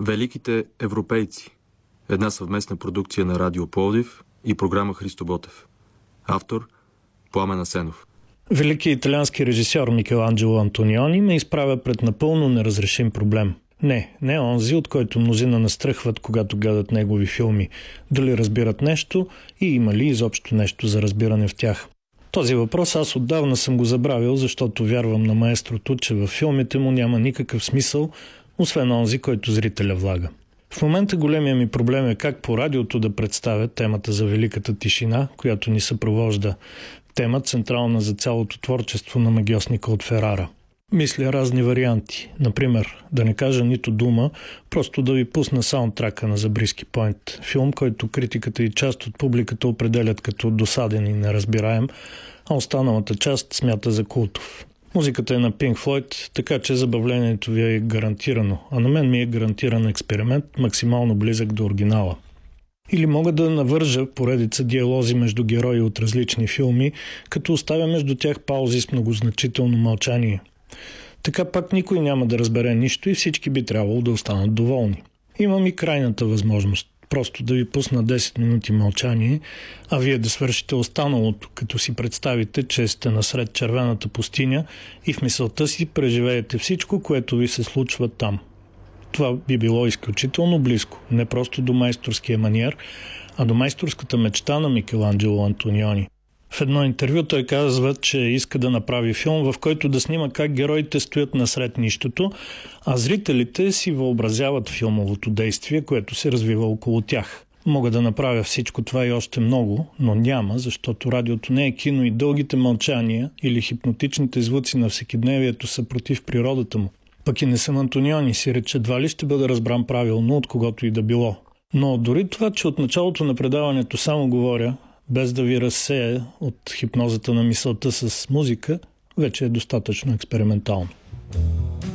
Великите европейци. Една съвместна продукция на Радио Пловдив и програма Христо Ботев. Автор Пламен Асенов. Великият италиански режисьор Микеланджело Антониони ме изправя пред напълно неразрешим проблем. Не онзи, от който мнозина настръхват, когато гледат негови филми. Дали разбират нещо и има ли изобщо нещо за разбиране в тях. Този въпрос аз отдавна съм го забравил, защото вярвам на маестрото, че във филмите му няма никакъв смисъл, освен онзи, който зрителя влага. В момента големия ми проблем е как по радиото да представя темата за великата тишина, която ни съпровожда. Тема централна за цялото творчество на магьосника от Ферара. Мисля разни варианти. Например, да не кажа нито дума, просто да ви пусна саундтрака на Забриски Пойнт. Филм, който критиката и част от публиката определят като досаден и неразбираем, а останалата част смята за култов. Музиката е на Pink Floyd, така че забавлението ви е гарантирано, а на мен ми е гарантиран експеримент, максимално близък до оригинала. Или мога да навържа поредица диалози между герои от различни филми, като оставя между тях паузи с многозначително мълчание. Така пак никой няма да разбере нищо и всички би трябвало да останат доволни. Имам и крайната възможност. Просто да ви пусна 10 минути мълчание, а вие да свършите останалото, като си представите, че сте насред червената пустиня и в мисълта си преживеете всичко, което ви се случва там. Това би било изключително близко, не просто до майсторския маниер, а до майсторската мечта на Микеланджело Антониони. В едно интервю той казва, че иска да направи филм, в който да снима как героите стоят насред нищото, а зрителите си въобразяват филмовото действие, което се развива около тях. Мога да направя всичко това и още много, но няма, защото радиото не е кино и дългите мълчания или хипнотичните звуци на всекидневието са против природата му. Пък и не съм Антониони, си рече, едва ли ще бъда разбран правилно от когото и да било. Но дори това, че от началото на предаването само говоря, без да ви разсея от хипнозата на мисълта с музика, вече е достатъчно експериментално.